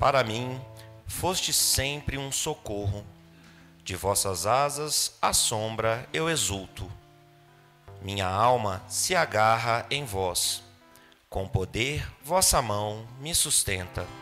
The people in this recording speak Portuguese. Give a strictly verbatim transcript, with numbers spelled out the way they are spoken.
Para mim, foste sempre um socorro. De vossas asas, à sombra, eu exulto. Minha alma se agarra em vós. Com poder, vossa mão me sustenta.